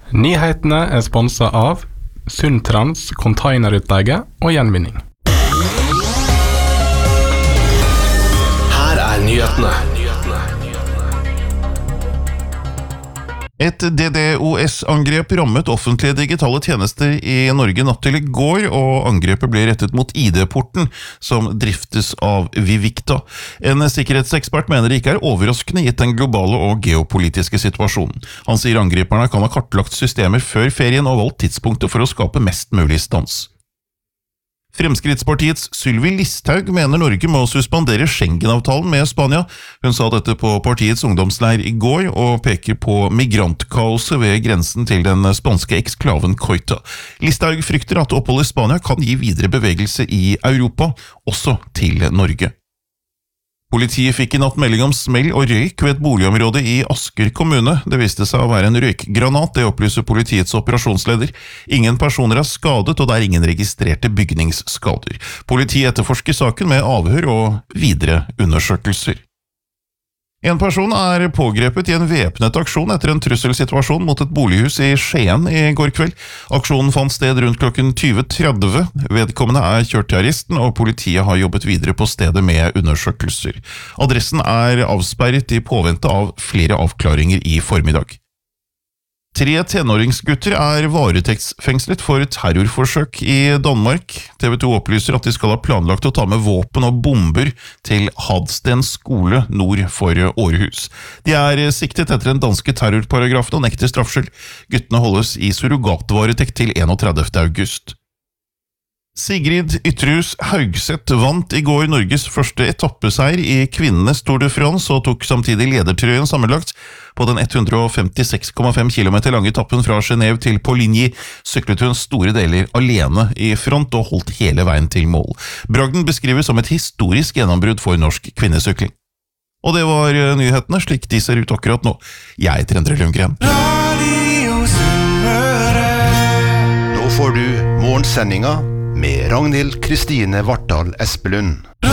Nyhetene er sponset av Sundtrans containerutleie og gjenvinning. Her er nyhetene. Et DDoS-angrep rammet offentlige digitale tjenester i Norge natt til i går, og angrepet ble rettet mot ID-porten, som driftes av Vivicta. En sikkerhetsekspert mener det ikke er overraskende gitt den globale og geopolitiske situasjonen. Han sier angriperne kan ha kartlagt systemer før ferien og valgt tidspunktet for å skape mest mulig stans. Fremskrittspartiets Sylvi Listhaug mener Norge må suspendere Schengen-avtalen med Spania. Hun sa dette på partiets ungdomsleir i går, og peker på migrantkaoset ved grensen til den spanske eksklaven Ceuta. Listhaug frykter at opphold i Spania kan gi videre bevegelse i Europa, også til Norge. Politiet fikk i natt melding om smell og røyk ved et boligområde i Asker kommune. Det viste seg å være en røykgranat, det opplyser politiets operasjonsleder. Ingen personer er skadet, og det er ingen registrerte bygningsskader. Politiet etterforsker saken med avhør og videre undersøkelser. En person er pågrepet i en væpnet aksjon etter en trusselsituasjon mot et bolighus i Skien i går kveld. Aksjonen fant sted rundt klokken 20:30. Vedkommende er kjørt til arresten, og politiet har jobbet videre på stedet med undersøkelser. Adressen er avsperret i påvente av flere avklaringer i formiddag. 3 tenåringsgutter er varetektsfengslet for terrorforsøk i Danmark. TV 2 opplyser at de skal ha planlagt å ta med våpen og bomber til Hadsten skole nord for Århus. De er siktet etter den danske terrorparagrafen og nekter straffskyld. Guttene holdes i surrogatvaretekt til 31. august. Sigrid Ytrehus Haugseth vant i går Norges første etappeseier i kvinnenes Tour de France og tok samtidig ledertrøyen sammenlagt. På den 156,5 km lange etappen fra Genève til Poligny syklet hun store deler alene i front og holdt hele veien til mål. Bragden beskrives som et historisk gjennombrudd for norsk kvinnesykling. Og det var nyhetene slik de ser ut akkurat nå. Jeg heter Endre Lundgren. Nå får du morgensendinga med Ragnhild Kristine Vartdal Espelund.